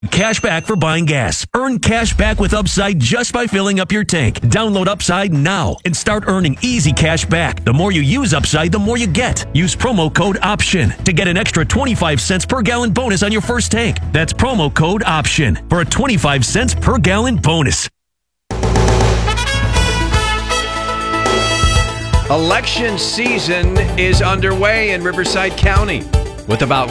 Cash back for buying gas. Earn cash back with Upside just by filling up your tank. Download Upside now and start earning easy cash back. The more you use Upside, the more you get. Use promo code OPTION to get an extra 25 cents per gallon bonus on your first tank. That's promo code OPTION for a 25 cents per gallon bonus. Election season is underway in Riverside County, with about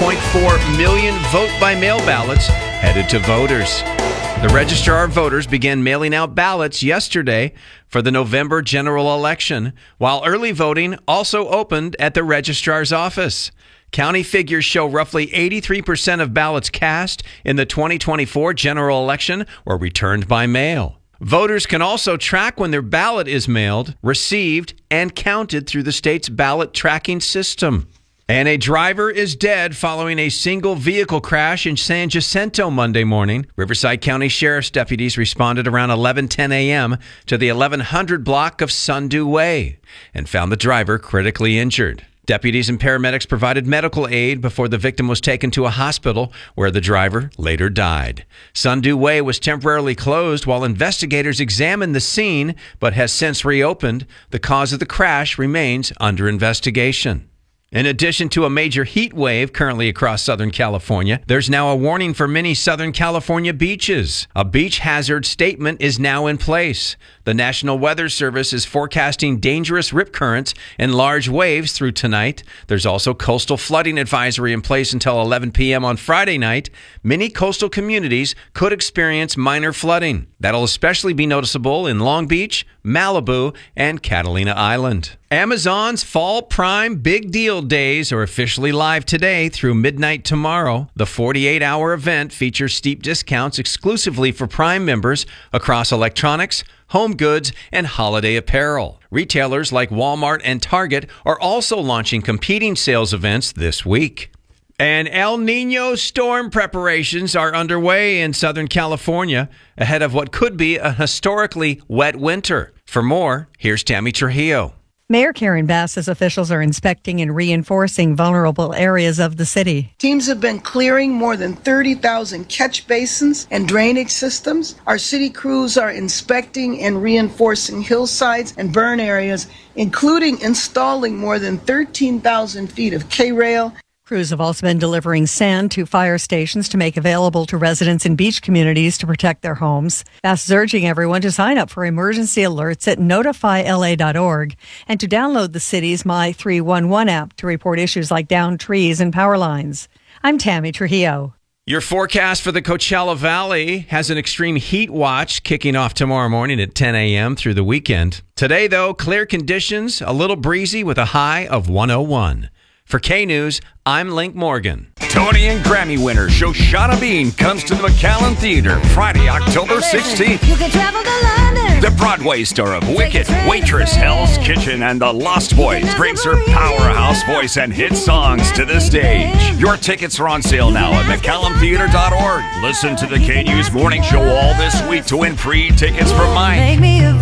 1.4 million vote-by-mail ballots headed to voters. The Registrar of Voters began mailing out ballots yesterday for the November general election, while early voting also opened at the Registrar's office. County figures show roughly 83% of ballots cast in the 2024 general election were returned by mail. Voters can also track when their ballot is mailed, received, and counted through the state's ballot tracking system. And a driver is dead following a single vehicle crash in San Jacinto Monday morning. Riverside County Sheriff's deputies responded around 11:10 a.m. to the 1100 block of Sundew Way and found the driver critically injured. Deputies and paramedics provided medical aid before the victim was taken to a hospital where the driver later died. Sundew Way was temporarily closed while investigators examined the scene, but has since reopened. The cause of the crash remains under investigation. In addition to a major heat wave currently across Southern California, there's now a warning for many Southern California beaches. A beach hazard statement is now in place. The National Weather Service is forecasting dangerous rip currents and large waves through tonight. There's also coastal flooding advisory in place until 11 p.m. on Friday night. Many coastal communities could experience minor flooding. That'll especially be noticeable in Long Beach, Malibu, and Catalina Island. Amazon's Fall Prime Big Deal Days are officially live today through midnight tomorrow. The 48-hour event features steep discounts exclusively for Prime members across electronics, home goods, and holiday apparel. Retailers like Walmart and Target are also launching competing sales events this week. And El Nino storm preparations are underway in Southern California ahead of what could be a historically wet winter. For more, here's Tammy Trujillo. Mayor Karen Bass says officials are inspecting and reinforcing vulnerable areas of the city. Teams have been clearing more than 30,000 catch basins and drainage systems. Our city crews are inspecting and reinforcing hillsides and burn areas, including installing more than 13,000 feet of K-rail. Crews have also been delivering sand to fire stations to make available to residents in beach communities to protect their homes. Bass is urging everyone to sign up for emergency alerts at notifyla.org and to download the city's My 311 app to report issues like downed trees and power lines. I'm Tammy Trujillo. Your forecast for the Coachella Valley has an extreme heat watch kicking off tomorrow morning at 10 a.m. through the weekend. Today, though, clear conditions, a little breezy with a high of 101. For K-News, I'm Link Morgan. Tony and Grammy winner Shoshana Bean comes to the McAllen Theater Friday, October 16th. You can travel to London. The Broadway star of Wicked, Waitress, Hell's Kitchen, and The Lost Boys brings her powerhouse voice and hit songs to the stage. Your tickets are on sale now at McAllentheater.org. Listen to the K-News Morning Show all this week to win free tickets from Mike. Make me a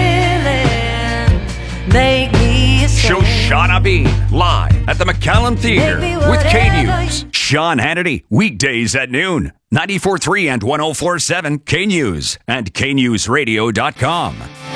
villain. Make me a saint. Shoshana Bean, live at the McAllen Theater with K-News. Sean Hannity, weekdays at noon. 94.3 and 104.7 K-News and KNewsRadio.com.